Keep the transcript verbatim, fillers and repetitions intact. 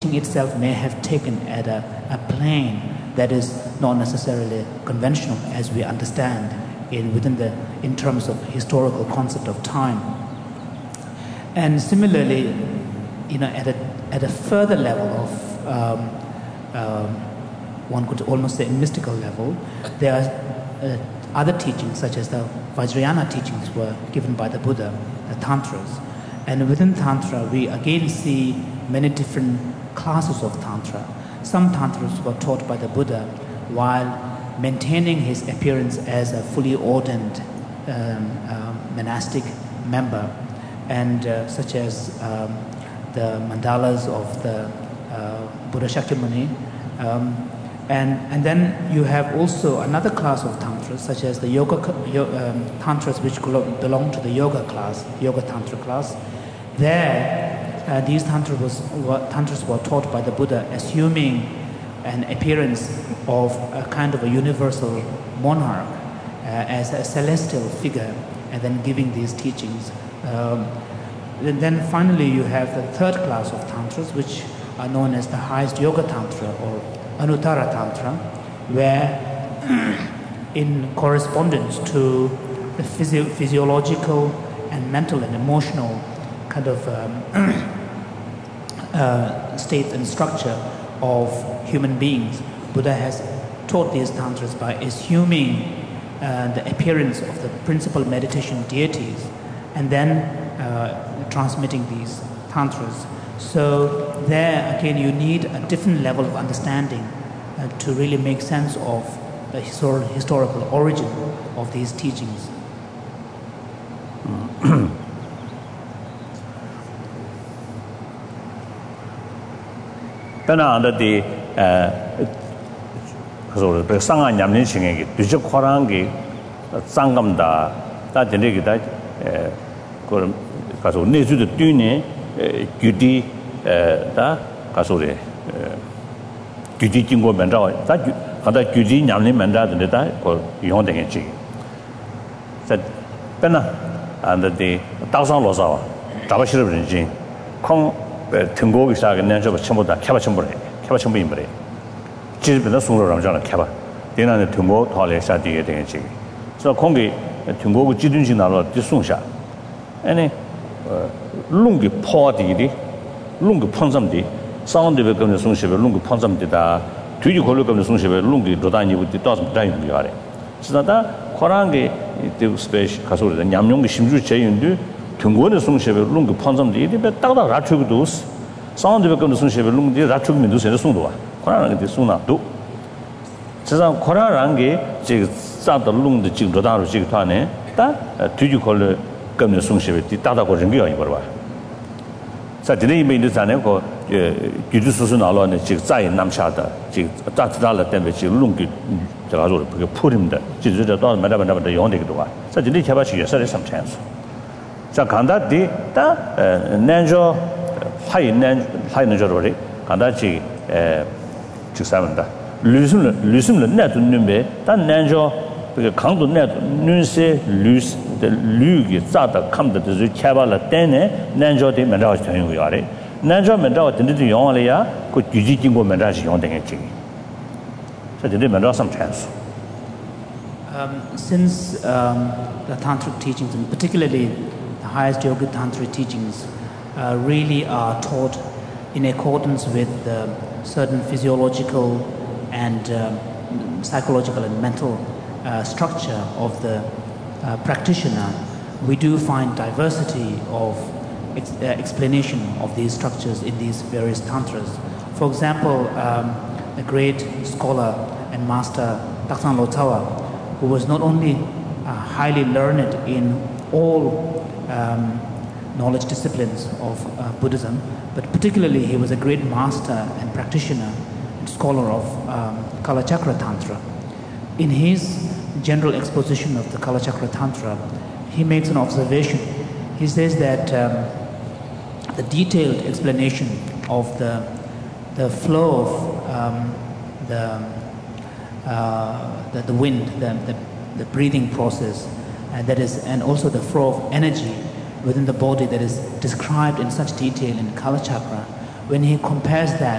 itself may have taken at a, a plane that is not necessarily conventional as we understand in within the in terms of historical concept of time. And similarly, you know, at a at a further level of um, um, one could almost say mystical level, there are uh, other teachings such as the Vajrayana teachings were given by the Buddha, the Tantras. And within Tantra, we again see many different classes of Tantra. Some Tantras were taught by the Buddha while maintaining his appearance as a fully ordained um, uh, monastic member, and uh, such as um, the mandalas of the uh, Buddha Shakyamuni. Um, and, and then you have also another class of Tantras, such as the yoga um, Tantras, which belong to the yoga class, yoga Tantra class. There, uh, these tantras, was, were, tantras were taught by the Buddha, assuming an appearance of a kind of a universal monarch uh, as a celestial figure, and then giving these teachings. Um, and then finally, you have the third class of tantras, which are known as the highest yoga tantra or Anuttara Tantra, where in correspondence to the physio physiological and mental and emotional kind of um, uh, state and structure of human beings, Buddha has taught these tantras by assuming uh, the appearance of the principal meditation deities and then uh, transmitting these tantras. So there again you need a different level of understanding uh, to really make sense of the histor historical origin of these teachings. Pena anda di kaso be sanga nyamni chinge gi duje khorang gi sangam da ta dene gi da ko kaso neju de tune gyudi da kaso re gyudi jinggo menja da kada gyudi nyamni menja de da ko yong de chi sa pena anda di ta sang lo sa da ba shi de jin kong 등고기 시작은 내가 전부 다 캐바 전부래. 캐바 전부 임버래. 집에다 송로랑 저는 캐바. 대나는 등고 토할에 사디게 되겠지. 그래서 공기 등고고 지든지 나로 뒤송샤. 아니 어 룽기 포디리 룽기 펀섬디 사운드베 검는 송시베 룽기 펀섬디다. 뒤지 걸로 검는 송시베 룽기 로다니부터 떠서 다니는 거래. 지나다 코랑게 이 스페이스 가서를 냠용기 심주 제인도 등고는 송시베 룽기 펀섬디 이게 딱딱 라트고도 사운드베 검는 송시베 룽기 라트고면도 세서 송도와. 코랑게 송나도 지상 코랑게 제 싸다 룽디 지금 로다로 지금 타네. 다 뒤지 걸로 검는 송시베 따다고 rengi ayi barwa sa dine me ni zane ko gyuju su su na lo ne ji zai nam sha da ji da da la den be ji lung gi ja ga ro ge purim da ji ji da da ma da ma da da yong de ge wa sa dine kya ba chi sa de sam chen su sa ganda di da nanjo hai nan hai nan jo ro re ganda ji eh ji sa man da lu sum lu sum le na du nu be da nanjo 그 강도 내 눈세 루스 류기 자다 감다 저 캐발라 때네 난조데 만다고 전용 요래 난조 만다고 된데 용어래야 그 규지经过 만다시 용되겠지 저들이 만다고 some chance um since um the tantric teachings and particularly the highest yoga tantric teachings uh, really are taught in accordance with the certain physiological and um, psychological and mental Uh, structure of the uh, practitioner, we do find diversity of ex uh, explanation of these structures in these various tantras. For example, um, a great scholar and master Taksang Lotawa, who was not only uh, highly learned in all um, knowledge disciplines of uh, Buddhism, but particularly he was a great master and practitioner and scholar of um, Kalachakra Tantra. In his general exposition of the Kalachakra Tantra, he makes an observation. He says that um, the detailed explanation of the the flow of um, the, uh, the the wind, the the, the breathing process, uh, that is, and also the flow of energy within the body that is described in such detail in Kalachakra, when he compares that